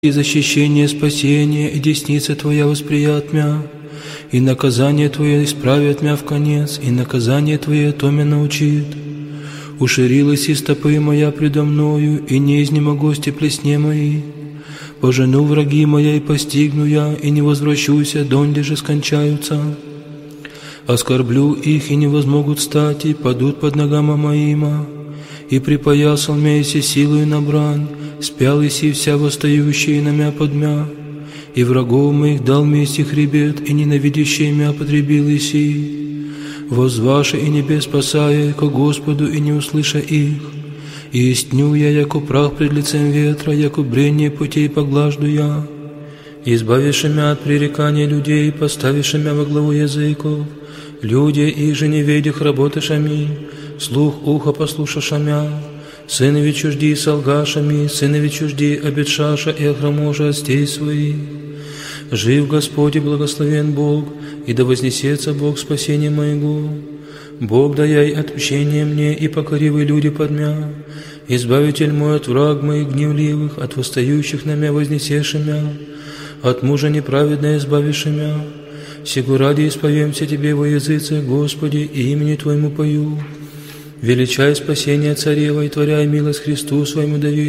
и защищение, спасение, и десница Твоя восприят мя, и наказание Твое исправит мя в конец, и наказание Твое то мя научит. Уширилась и стопы моя предо мною, и не изнемогости плесне мои. Пожену враги моя, и постигну я, и не возвращуся, донде же скончаются. Оскорблю их, и не возмогут стать, и падут под ногама моима. И припоясал мя иси силою на брань, спял иси вся восстающие на мя подмя. И врагов моих дал мне иси хребет, и ненавидящие мя потребил иси. Возваше и небес спасая ко Господу, и не услыша их. И истню я, яко прах пред лицем ветра, яко брение путей поглажду я. Избавишь мя от пререкания людей, поставишь мя во главу языков. Люди, их же не ведях, работашами, слух уха послушашамя. Сынови чужди солгашами, сынови чужди обетшаша и охроможа остей своих. Жив Господи, благословен Бог, и да вознесется Бог спасения моего. Бог даяй отмщение мне, и покоривые люди под мя. Избавитель мой от враг моих гневливых, от восстающих на мя вознесеши мя, от мужа неправедно избавиши мя. Сего ради исповемся Тебе во языце, Господи, и имени Твоему пою. Величай спасение царева и творяй милость Христу своему Давиду.